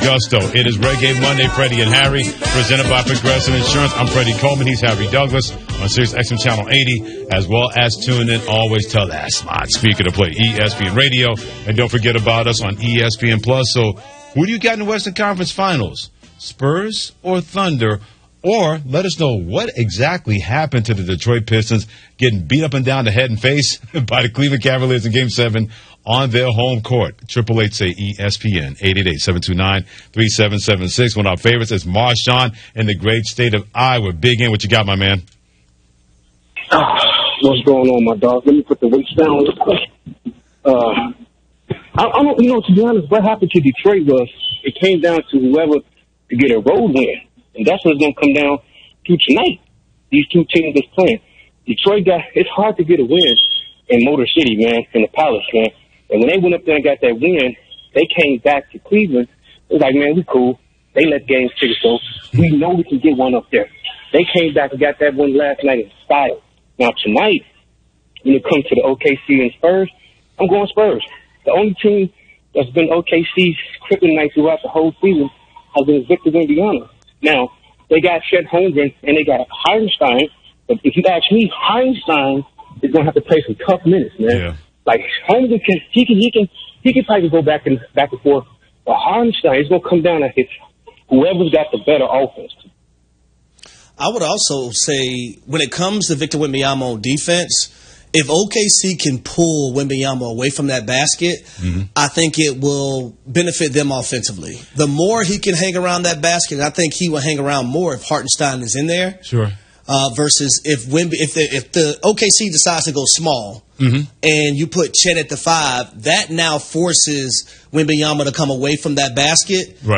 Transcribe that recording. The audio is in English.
gusto. It is Reggae Monday, Freddie and Harry, presented by Progressive Insurance. I'm Freddie Coleman. He's Harry Douglas on Sirius XM Channel 80, as well as tune in. Always tell that smart speaker to play ESPN Radio. And don't forget about us on ESPN Plus. So who do you got in the Western Conference Finals? Spurs or Thunder? Or let us know what exactly happened to the Detroit Pistons getting beat up and down the head and face by the Cleveland Cavaliers in Game 7 on their home court. 888 say ESPN, 888-729-3776. One of our favorites is Marshawn in the great state of Iowa. Big in, what you got, my man? What's going on, my dog? Let me put the weights down real quick. I don't, to be honest, what happened to Detroit was it came down to whoever to get a road win. And that's what's going to come down to tonight. These two teams that's playing. Detroit it's hard to get a win in Motor City, man, in the Palace, man. And when they went up there and got that win, they came back to Cleveland. It was like, man, we cool. They let games tickets go. We know we can get one up there. They came back and got that win last night in style. Now, tonight, when it comes to the OKC and Spurs, I'm going Spurs. The only team that's been OKC's kryptonite throughout the whole season has been Victor Wembanyama. Now, they got Chet Holmgren and they got Hartenstein. But if you ask me, Hartenstein is going to have to play some tough minutes, man. Yeah. Like, Holmgren he can probably go back and forth. But Hartenstein is going to come down to whoever's got the better offense. I would also say when it comes to Victor Wembanyama on defense, if OKC can pull Wembanyama away from that basket, I think it will benefit them offensively. The more he can hang around that basket, I think he will hang around more if Hartenstein is in there. Sure. Versus if the OKC decides to go small and you put Chet at the 5, that now forces Wembanyama to come away from that basket. Right.